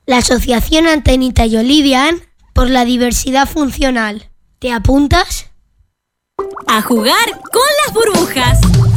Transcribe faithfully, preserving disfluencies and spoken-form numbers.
la Asociación Antenita y Olivian por la diversidad funcional. ¿Te apuntas? ¡A jugar con las burbujas!